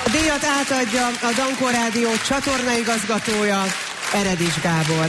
A díjat átadja a Dankó Rádió csatornaigazgatója, Eredics Gábor.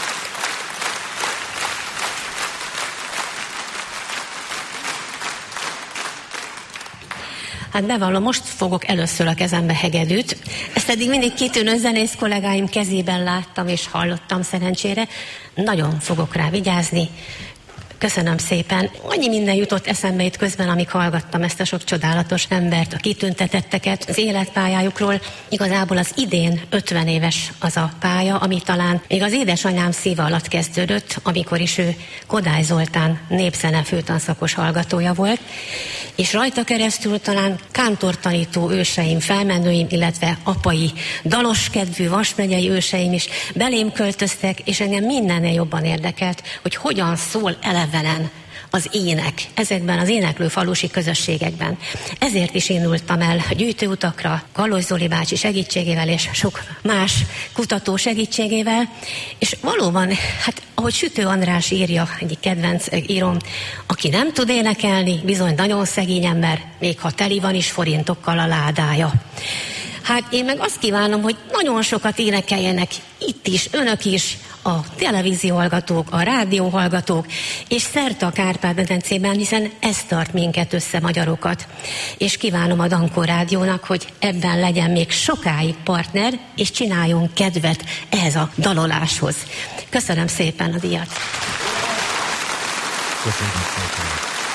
Hát bevallom, most fogok először a kezembe hegedűt. Ezt eddig mindig kitűnő zenész kollégáim kezében láttam és hallottam szerencsére. Nagyon fogok rá vigyázni. Köszönöm szépen. Annyi minden jutott eszembe itt közben, amíg hallgattam ezt a sok csodálatos embert, a kitüntetetteket, az életpályájukról. Igazából az idén 50 éves az a pálya, ami talán még az édesanyám szíve alatt kezdődött, amikor is ő Kodály Zoltán népzene főtanszakos hallgatója volt, és rajta keresztül talán kántortanító őseim, felmenőim, illetve apai daloskedvű Vas megyei őseim is belém költöztek, és engem mindennél jobban érdekelt, hogy hogyan szól elevenen az ének ezekben az éneklő falusi közösségekben. Ezért is indultam el a gyűjtőutakra, Gallos Zoli bácsi segítségével és sok más kutató segítségével, és valóban, hát ahogy Sütő András írja, egyik kedvenc írom, aki nem tud énekelni, bizony nagyon szegény ember, még ha teli van is forintokkal a ládája. Hát én meg azt kívánom, hogy nagyon sokat énekeljenek itt is, önök is, a televízióhallgatók, a rádióhallgatók, és szerte a Kárpát-medencében, hiszen ez tart minket össze, magyarokat. És kívánom a Dankó Rádiónak, hogy ebben legyen még sokáig partner, és csináljon kedvet ehhez a daloláshoz. Köszönöm szépen a díjat! Köszönöm szépen!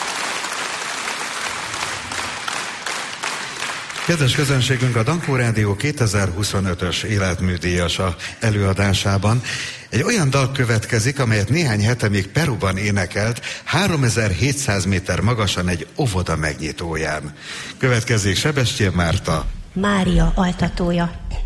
Kedves közönségünk, a Dankó Rádió 2025-ös életműdíjasa előadásában egy olyan dal következik, amelyet néhány hete még Peruban énekelt, 3700 méter magasan egy óvoda megnyitóján. Következik Sebestyén Márta. Mária altatója.